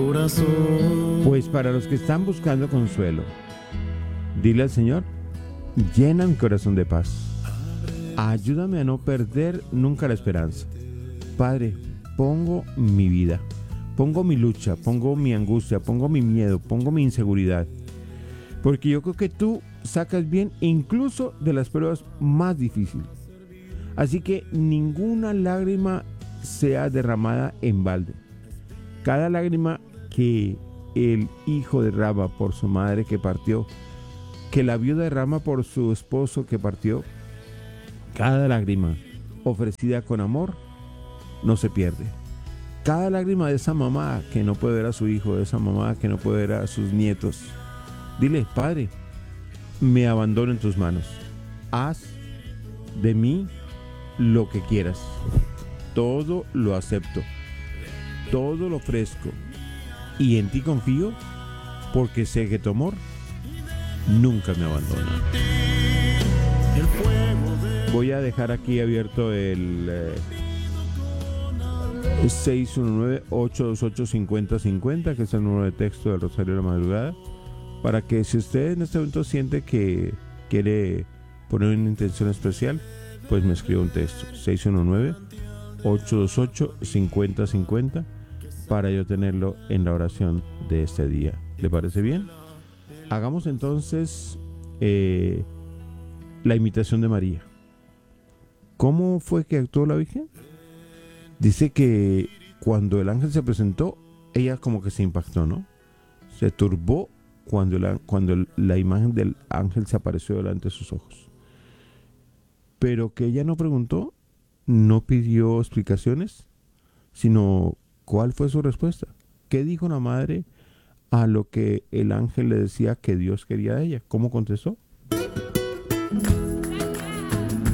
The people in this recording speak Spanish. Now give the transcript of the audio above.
Pues para los que están buscando consuelo, dile al Señor, llena mi corazón de paz. Ayúdame a no perder nunca la esperanza. Padre, pongo mi vida, pongo mi lucha, pongo mi angustia, pongo mi miedo, pongo mi inseguridad. Porque yo creo que tú sacas bien incluso de las pruebas más difíciles. Así que ninguna lágrima sea derramada en balde. Cada lágrima que el hijo derrama por su madre que partió, que la viuda derrama por su esposo que partió, cada lágrima ofrecida con amor no se pierde. Cada lágrima de esa mamá que no puede ver a su hijo, de esa mamá que no puede ver a sus nietos, dile, Padre, me abandono en tus manos. Haz de mí lo que quieras. Todo lo acepto. Todo lo ofrezco. Y en ti confío porque sé que tu amor nunca me abandona. Voy a dejar aquí abierto el 619-828-5050, que es el número de texto del Rosario de la Madrugada, para que si usted en este momento siente que quiere poner una intención especial, pues me escriba un texto 619-828-5050 para yo tenerlo en la oración de este día. ¿Le parece bien? Hagamos entonces la imitación de María. ¿Cómo fue que actuó la Virgen? Dice que cuando el ángel se presentó, ella como que se impactó, ¿no? Se turbó cuando la imagen del ángel se apareció delante de sus ojos. Pero que ella no preguntó, no pidió explicaciones, sino ¿cuál fue su respuesta? ¿Qué dijo la madre a lo que el ángel le decía que Dios quería de ella? ¿Cómo contestó?